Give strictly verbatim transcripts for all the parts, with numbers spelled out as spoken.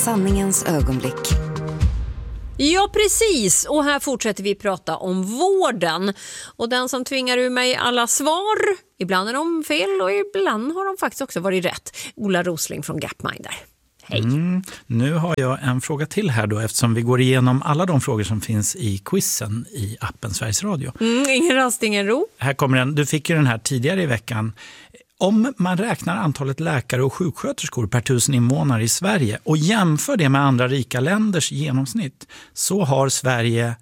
sanningens ögonblick. Ja, precis. Och här fortsätter vi prata om vården. Och den som tvingar ur mig alla svar, ibland är de fel och ibland har de faktiskt också varit rätt. Ola Rosling från Gapminder. Hej. Mm, nu har jag en fråga till här då, eftersom vi går igenom alla de frågor som finns i quizen i appen Sveriges Radio. Mm, ingen rast, ingen ro. Här kommer den. Du fick ju den här tidigare i veckan. Om man räknar antalet läkare och sjuksköterskor per tusen invånare i Sverige och jämför det med andra rika länders genomsnitt, så har Sverige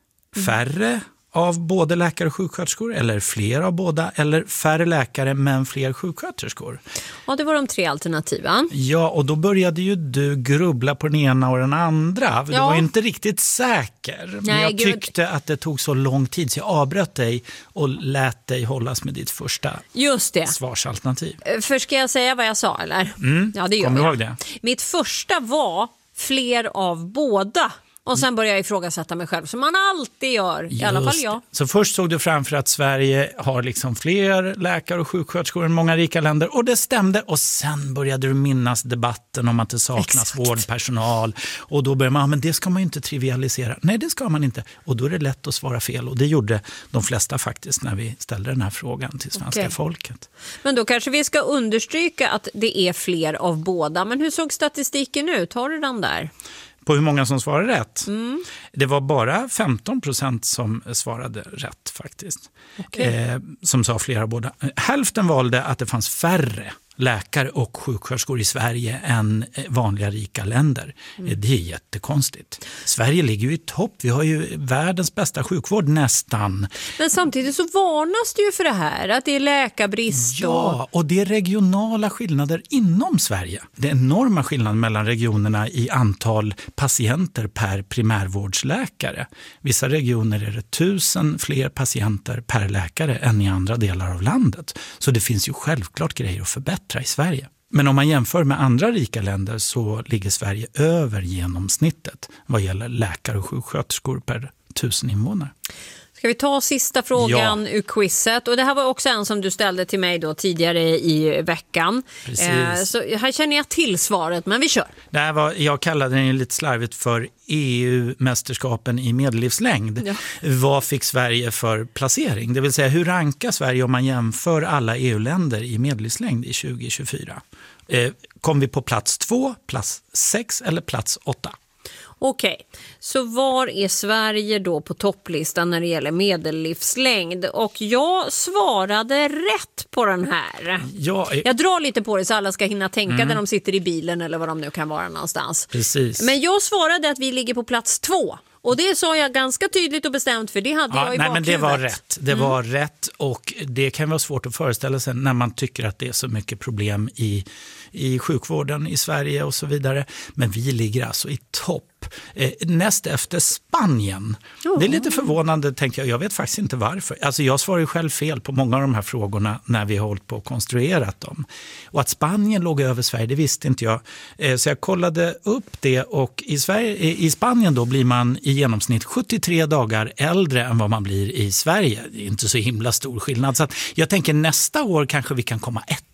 färre av både läkare och sjuksköterskor, eller fler av båda, eller färre läkare men fler sjuksköterskor. Ja, det var de tre alternativen. Ja, och då började ju du grubbla på den ena och den andra. Du Ja. var ju inte riktigt säker. Men Nej, jag gud. tyckte att det tog så lång tid så jag avbröt dig och lät dig hållas med ditt första Just det. svarsalternativ. För ska jag säga vad jag sa, eller? Mm. Ja, det gör Kommer du jag. ihåg det? Mitt första var fler av båda. Och sen började jag ifrågasätta mig själv, som man alltid gör, i alla fall Just jag. det. Så först såg du framför att Sverige har liksom fler läkare och sjuksköterskor än många rika länder. Och det stämde. Och sen började du minnas debatten om att det saknas Exakt. vårdpersonal. Och då började man, ja, men det ska man ju inte trivialisera. Nej, det ska man inte. Och då är det lätt att svara fel. Och det gjorde de flesta faktiskt när vi ställde den här frågan till svenska Okej. folket. Men då kanske vi ska understryka att det är fler av båda. Men hur såg statistiken ut? Har du den där? På hur många som svarade rätt? Mm. Det var bara femton procent som svarade rätt faktiskt. Okej. Eh, som sa flera av båda. Hälften valde att det fanns färre läkare och sjuksköterskor i Sverige än vanliga rika länder. Mm. Det är jättekonstigt. Sverige ligger ju i topp. Vi har ju världens bästa sjukvård nästan. Men samtidigt så varnas det ju för det här, att det är läkarbrist. Ja, och det är regionala skillnader inom Sverige. Det är enorma skillnader mellan regionerna i antal patienter per primärvårdsläkare. Vissa regioner är det tusen fler patienter per läkare än i andra delar av landet. Så det finns ju självklart grejer att förbättra i Sverige. Men om man jämför med andra rika länder så ligger Sverige över genomsnittet vad gäller läkare och sjuksköterskor per tusen invånare. Ska vi ta sista frågan Ja. ur quizet? Och det här var också en som du ställde till mig då tidigare i veckan. Precis. Eh, så här känner jag till svaret, men vi kör. Det här var, jag kallade den ju lite slarvigt för E U-mästerskapen i medellivslängd. Ja. Vad fick Sverige för placering? Det vill säga, hur rankar Sverige om man jämför alla E U-länder i medellivslängd i tjugo tjugofyra? Eh, kom vi på plats två, plats sex eller plats åtta? Okej, så var är Sverige då på topplistan när det gäller medellivslängd? Och jag svarade rätt på den här. Ja, eh, Jag drar lite på det så alla ska hinna tänka Mm. när de sitter i bilen eller vad de nu kan vara någonstans. precis. Men jag svarade att vi ligger på plats två. Och det sa jag ganska tydligt och bestämt, för det hade Ja, jag i nej, men det var bakhuvudet. rätt. Det var rätt, och det kan vara svårt att föreställa sig när man tycker att det är så mycket problem i, i sjukvården i Sverige och så vidare. Men vi ligger alltså i topp. Eh, näst efter Spanien. Oh. Det är lite förvånande, tänkte jag. Jag vet faktiskt inte varför. Alltså jag svarar ju själv fel på många av de här frågorna när vi har hållit på och konstruerat dem. Och att Spanien låg över Sverige, det visste inte jag. Eh, så jag kollade upp det, och i, Sverige, i Spanien då blir man i genomsnitt sjuttiotre dagar äldre än vad man blir i Sverige. Det är inte så himla stor skillnad. Så att jag tänker nästa år kanske vi kan komma etta.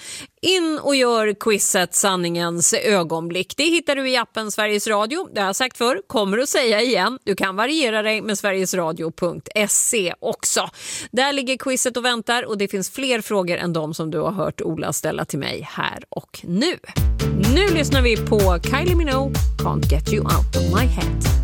In och gör quizet sanningens ögonblick. Det hittar du i appen Sveriges Radio. Det har jag sagt förr, kommer att säga igen. Du kan variera dig med sverigesradio punkt se också. Där ligger quizet och väntar, och det finns fler frågor än de som du har hört Ola ställa till mig här och nu. Nu lyssnar vi på Kylie Minogue, Can't Get You Out of My Head.